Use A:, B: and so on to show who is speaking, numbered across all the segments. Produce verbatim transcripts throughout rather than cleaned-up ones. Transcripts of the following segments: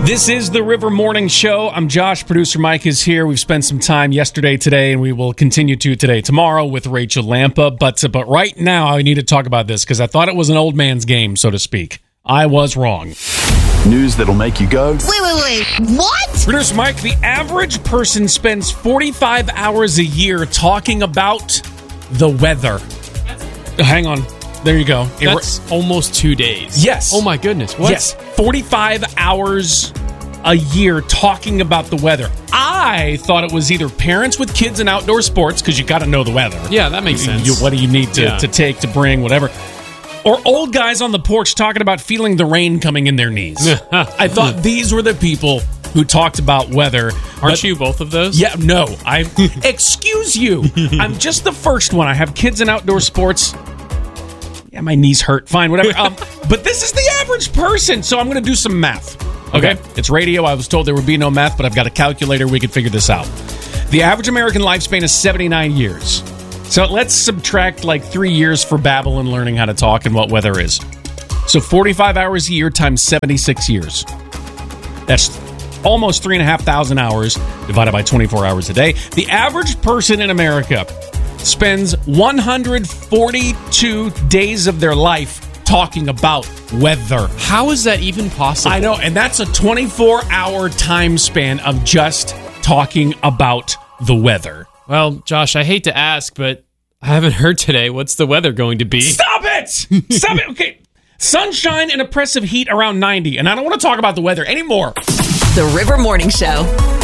A: This is the River Morning Show. I'm Josh. Producer Mike is here. We've spent some time yesterday, today, and we will continue to today, tomorrow with Rachel Lampa. But, uh, but right now, I need to talk about this because I thought it was an old man's game, so to speak. I was wrong.
B: News that'll make you go,
C: Wait, wait, wait. What?
A: Producer Mike, the average person spends forty-five hours a year talking about the weather. Hang on. There you go.
D: That's it, almost two days.
A: Yes.
D: Oh, my goodness. What?
A: Yes. forty-five hours a year talking about the weather. I thought it was either parents with kids in outdoor sports, because you got to know the weather.
D: Yeah, that makes sense.
A: You, what do you need to,
D: yeah.
A: to take, to bring, whatever. Or old guys on the porch talking about feeling the rain coming in their knees. I thought these were the people who talked about weather.
D: Aren't
A: but,
D: you both of those?
A: Yeah, no. I excuse you. I'm just the first one. I have kids in outdoor sports. Yeah, my knees hurt. Fine, whatever. Um, but this is the average person, so I'm going to do some math. Okay? okay? It's radio. I was told there would be no math, but I've got a calculator. We can figure this out. The average American lifespan is seventy-nine years. So let's subtract like three years for babble and learning how to talk and what weather is. So forty-five hours a year times seventy-six years. That's almost three and a half thousand hours divided by twenty-four hours a day. The average person in America spends one hundred forty-two days of their life talking about weather.
D: How is that even possible?
A: I know, and that's a twenty-four hour time span of just talking about the weather.
D: Well, Josh, I hate to ask, but I haven't heard today. What's the weather going to be?
A: Stop it! Stop it! Okay. Sunshine and oppressive heat around ninety, and I don't want to talk about the weather anymore.
C: The River Morning Show.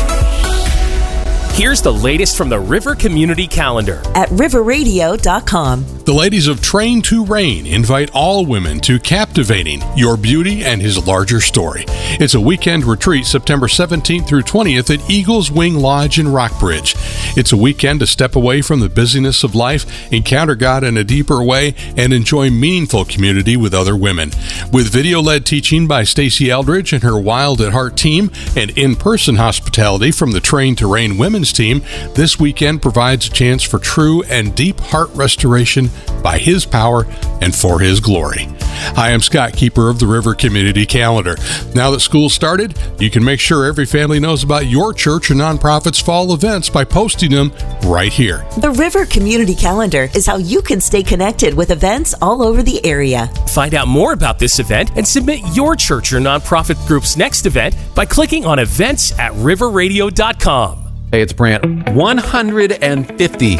E: Here's the latest from the River Community Calendar
F: at river radio dot com.
G: The ladies of Train to Reign invite all women to Captivating Your Beauty and His Larger Story. It's a weekend retreat September seventeenth through twentieth at Eagles Wing Lodge in Rockbridge. It's a weekend to step away from the busyness of life, encounter God in a deeper way, and enjoy meaningful community with other women. With video-led teaching by Stacey Eldridge and her Wild at Heart team and in-person hospitality from the Train to Reign women's team, this weekend provides a chance for true and deep heart restoration by His power and for His glory. Hi, I'm Scott, keeper of the River Community Calendar. Now that school's started, you can make sure every family knows about your church or nonprofit's fall events by posting them right here.
F: The River Community Calendar is how you can stay connected with events all over the area.
E: Find out more about this event and submit your church or nonprofit group's next event by clicking on events at river radio dot com.
H: Hey, it's Brant. one hundred fifty.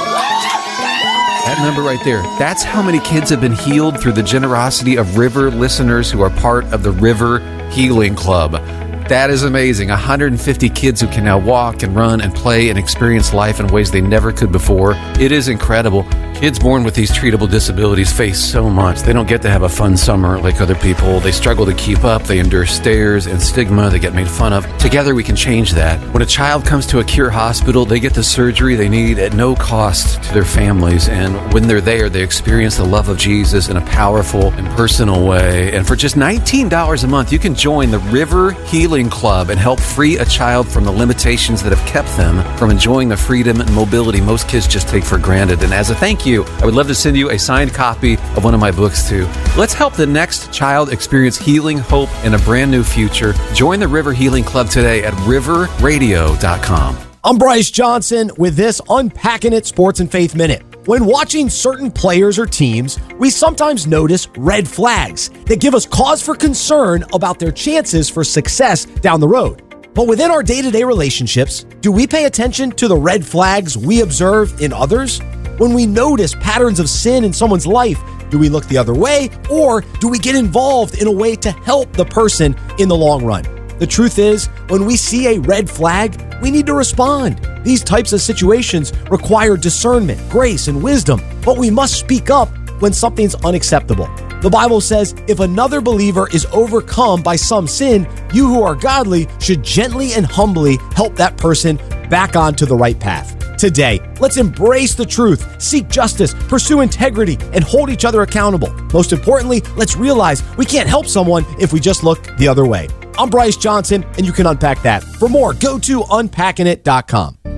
H: That number right there, that's how many kids have been healed through the generosity of River listeners who are part of the River Healing Club. That is amazing. one hundred fifty kids who can now walk and run and play and experience life in ways they never could before. It is incredible. Kids born with these treatable disabilities face so much. They don't get to have a fun summer like other people. They struggle to keep up. They endure stares and stigma. They get made fun of. Together we can change that. When a child comes to a Cure hospital, they get the surgery they need at no cost to their families. And when they're there, they experience the love of Jesus in a powerful and personal way. And for just nineteen dollars a month, you can join the River Healing Club and help free a child from the limitations that have kept them from enjoying the freedom and mobility most kids just take for granted. And as a thank you, I would love to send you a signed copy of one of my books too. Let's help the next child experience healing, hope, and a brand new future. Join the River Healing Club today at river radio dot com.
I: I'm Bryce Johnson with this Unpacking It Sports and Faith Minute. When watching certain players or teams, we sometimes notice red flags that give us cause for concern about their chances for success down the road. But within our day-to-day relationships, do we pay attention to the red flags we observe in others? When we notice patterns of sin in someone's life, do we look the other way, or do we get involved in a way to help the person in the long run? The truth is, when we see a red flag, we need to respond. These types of situations require discernment, grace, and wisdom, but we must speak up when something's unacceptable. The Bible says, if another believer is overcome by some sin, you who are godly should gently and humbly help that person back onto the right path. Today, let's embrace the truth, seek justice, pursue integrity, and hold each other accountable. Most importantly, let's realize we can't help someone if we just look the other way. I'm Bryce Johnson, and you can unpack that. For more, go to unpacking it dot com.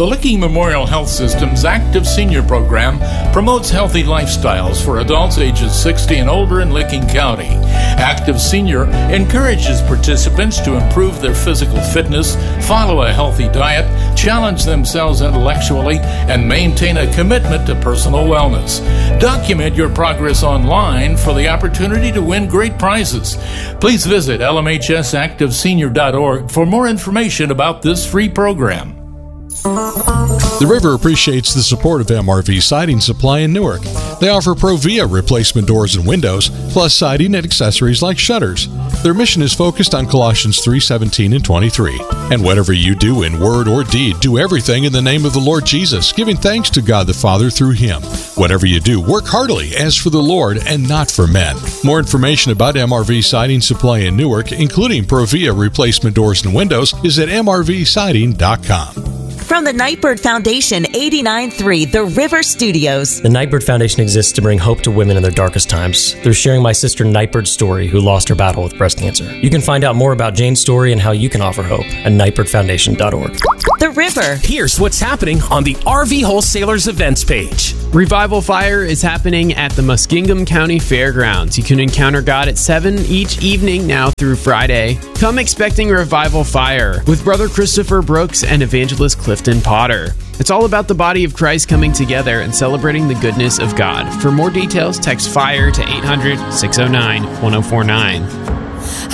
J: The Licking Memorial Health System's Active Senior Program promotes healthy lifestyles for adults ages sixty and older in Licking County. Active Senior encourages participants to improve their physical fitness, follow a healthy diet, challenge themselves intellectually, and maintain a commitment to personal wellness. Document your progress online for the opportunity to win great prizes. Please visit L M H S active senior dot org for more information about this free program.
G: The River appreciates the support of M R V Siding Supply in Newark. They offer Provia replacement doors and windows, plus siding and accessories like shutters. Their mission is focused on Colossians three seventeen and twenty-three. And whatever you do in word or deed, do everything in the name of the Lord Jesus, giving thanks to God the Father through Him. Whatever you do, work heartily as for the Lord and not for men. More information about M R V Siding Supply in Newark, including Provia replacement doors and windows, is at m r v siding dot com.
F: From the Nightbird Foundation, eighty-nine point three The River Studios.
K: The Nightbird Foundation exists to bring hope to women in their darkest times through sharing my sister Nightbird's story, who lost her battle with breast cancer. You can find out more about Jane's story and how you can offer hope at nightbird foundation dot org.
F: The River.
E: Here's what's happening on the R V Wholesalers events page.
D: Revival Fire is happening at the Muskingum County Fairgrounds. You can encounter God at seven each evening now through Friday. Come expecting Revival Fire with Brother Christopher Brooks and Evangelist Clifton Potter. It's all about the body of Christ coming together and celebrating the goodness of God. For more details, text FIRE to eight hundred, six oh nine, one oh four nine.